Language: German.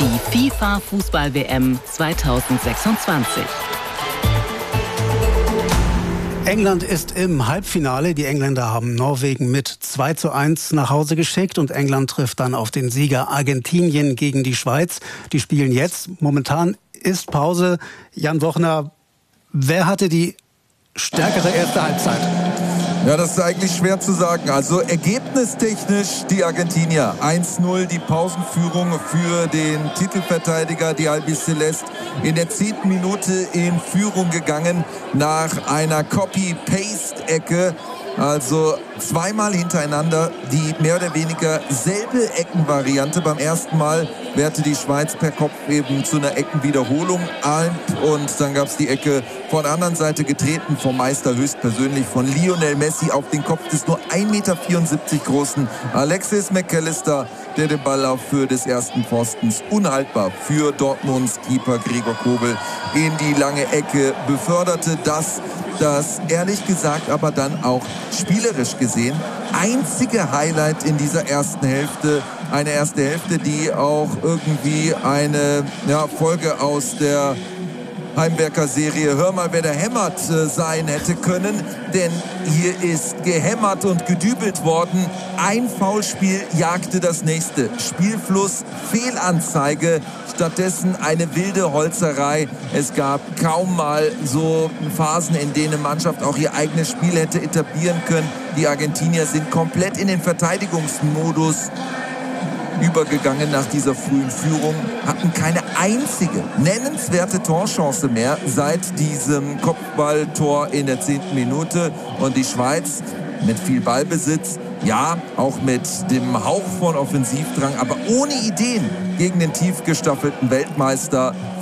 die FIFA-Fußball-WM 2026. England ist im Halbfinale. Die Engländer haben Norwegen mit 2:1 nach Hause geschickt und England trifft dann auf den Sieger Argentinien gegen die Schweiz. Die spielen jetzt. Momentan ist Pause. Jan Wochner, wer hatte die stärkere erste Halbzeit? Ja, das ist eigentlich schwer zu sagen. Also ergebnistechnisch die Argentinier. 1:0 die Pausenführung für den Titelverteidiger, die Albiceleste. In der 10. Minute in Führung gegangen nach einer Copy-Paste-Ecke. Also zweimal hintereinander die mehr oder weniger selbe Eckenvariante. Beim ersten Mal wehrte die Schweiz per Kopf eben zu einer Eckenwiederholung ein. Und dann gab es die Ecke von der anderen Seite getreten vom Meister höchstpersönlich von Lionel Messi auf den Kopf des nur 1,74 Meter großen Alexis McAllister, der den Ball auf Höhe des ersten Pfostens unhaltbar für Dortmunds Keeper Gregor Kobel in die lange Ecke beförderte. Das ehrlich gesagt aber dann auch spielerisch gesehen einzige Highlight in dieser ersten Hälfte. Eine erste Hälfte, die auch irgendwie eine Folge aus der Heimwerker-Serie Hör mal, wer da hämmert sein hätte können. Denn hier ist gehämmert und gedübelt worden. Ein Foulspiel jagte das nächste. Spielfluss, Fehlanzeige. Stattdessen eine wilde Holzerei. Es gab kaum mal so Phasen, in denen eine Mannschaft auch ihr eigenes Spiel hätte etablieren können. Die Argentinier sind komplett in den Verteidigungsmodus übergegangen nach dieser frühen Führung, hatten keine einzige nennenswerte Torchance mehr seit diesem Kopfballtor in der 10. Minute. Und die Schweiz mit viel Ballbesitz, ja, auch mit dem Hauch von Offensivdrang, aber ohne Ideen gegen den tief gestaffelten Weltmeister